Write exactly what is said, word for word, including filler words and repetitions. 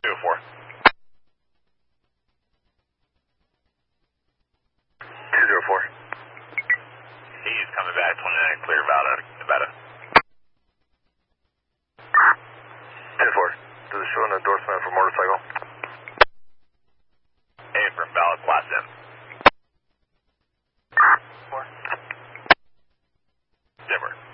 two four. two zero four. He's coming back, twenty-nine, clear Nevada, Nevada. ten four. Does it show an endorsement for motorcycle? A from valid class M. four. Dimmer.